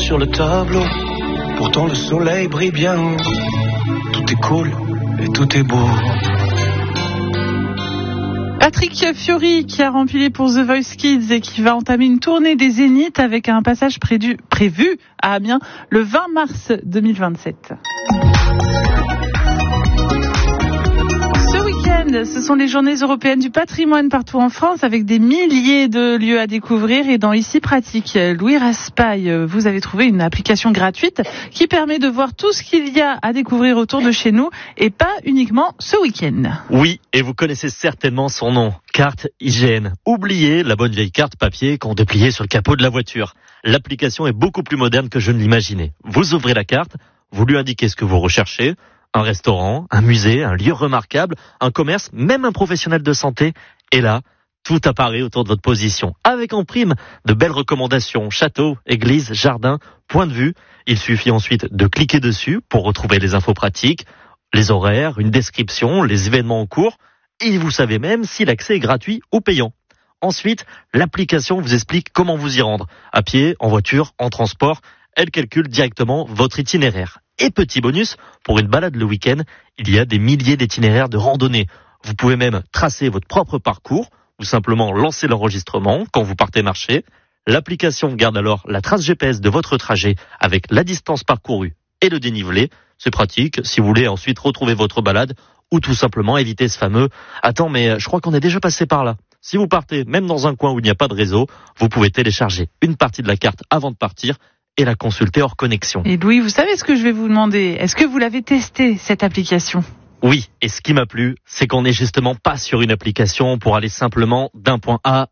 sur le tableau. Pourtant le soleil brille bien haut. Tout est cool et tout est beau. Patrick Fiori qui a rempli pour The Voice Kids et qui va entamer une tournée des Zéniths avec un passage prévu à Amiens le 20 mars 2027. Ce sont les journées européennes du patrimoine partout en France avec des milliers de lieux à découvrir et dans Ici Pratique, Louis Raspail, vous avez trouvé une application gratuite qui permet de voir tout ce qu'il y a à découvrir autour de chez nous et pas uniquement ce week-end. Oui, et vous connaissez certainement son nom, Carte IGN. Oubliez la bonne vieille carte papier qu'on dépliait sur le capot de la voiture. L'application est beaucoup plus moderne que je ne l'imaginais. Vous ouvrez la carte, vous lui indiquez ce que vous recherchez, un restaurant, un musée, un lieu remarquable, un commerce, même un professionnel de santé. Et là, tout apparaît autour de votre position. Avec en prime de belles recommandations, châteaux, églises, jardins, points de vue. Il suffit ensuite de cliquer dessus pour retrouver les infos pratiques, les horaires, une description, les événements en cours. Et vous savez même si l'accès est gratuit ou payant. Ensuite, l'application vous explique comment vous y rendre. À pied, en voiture, en transport. Elle calcule directement votre itinéraire. Et petit bonus, pour une balade le week-end, il y a des milliers d'itinéraires de randonnée. Vous pouvez même tracer votre propre parcours ou simplement lancer l'enregistrement quand vous partez marcher. L'application garde alors la trace GPS de votre trajet avec la distance parcourue et le dénivelé. C'est pratique si vous voulez ensuite retrouver votre balade ou tout simplement éviter ce fameux « Attends, mais je crois qu'on est déjà passé par là ». Si vous partez même dans un coin où il n'y a pas de réseau, vous pouvez télécharger une partie de la carte avant de partir et la consulter hors connexion. Et Louis, vous savez ce que je vais vous demander ? Est-ce que vous l'avez testé, cette application ? Oui, et ce qui m'a plu, c'est qu'on n'est justement pas sur une application pour aller simplement d'un point A